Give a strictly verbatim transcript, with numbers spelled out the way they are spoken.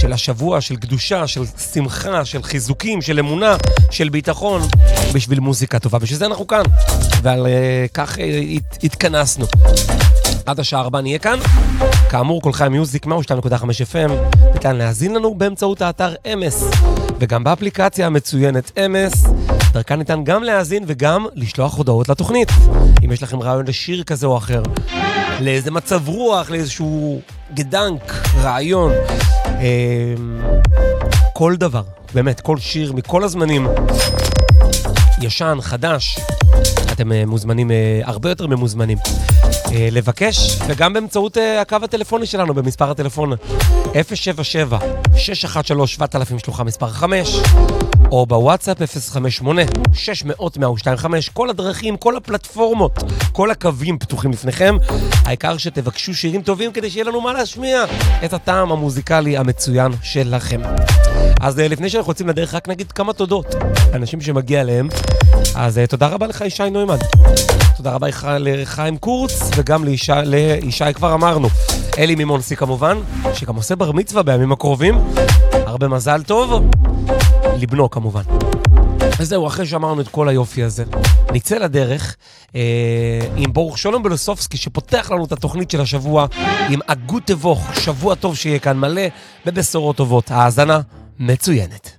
של השבוע, של קדושה, של שמחה, של חיזוקים, של אמונה, של ביטחון, בשביל מוזיקה טובה. בשביל זה אנחנו כאן, ועל uh, כך uh, הת, התכנסנו. עד השעה ארבע נהיה כאן. כאמור, כל חי מיוזיק, מאה ושתיים נקודה חמש אף אם, ניתן להזין לנו באמצעות האתר אמס, וגם באפליקציה המצוינת אמס, דרכה ניתן גם להאזין וגם לשלוח הודעות לתוכנית. אם יש לכם רעיון לשיר כזה או אחר, לאיזה מצב רוח, לאיזשהו גדנק, רעיון, אה, כל דבר, באמת, כל שיר מכל הזמנים, ישן, חדש, אתם אה, מוזמנים, אה, הרבה יותר ממוזמנים, אה, לבקש, וגם באמצעות אה, הקו הטלפוני שלנו, במספר הטלפון אפס שבע שבע שש אחת שלוש שבע אלף שלוחה מספר חמש, או בוואטסאפ אפס חמש שמונה שש מאות מאה ושתיים וחמש. כל הדרכים, כל הפלטפורמות, כל הקווים פתוחים לפניכם. העיקר שתבקשו שירים טובים כדי שיהיה לנו מה להשמיע את הטעם המוזיקלי המצוין שלכם. אז לפני שאנחנו יוצאים לדרך, רק נגיד כמה תודות לאנשים שמגיע אליהם. אז תודה רבה לך ישי נוימן, תודה רבה לחיים קורץ, וגם לישי, לישי כבר אמרנו, אלי ממונסי כמובן, שגם עושה בר מצווה בימים הקרובים. הרבה מזל טוב לבנו כמובן. וזהו, אחרי שאמרנו את כל היופי הזה, נצא לדרך אה, עם ברוך שלום בלוסופסקי, שפותח לנו את התוכנית של השבוע עם אגות תבוך. שבוע טוב שיהיה כאן מלא בבשורות טובות. האזנה מצוינת.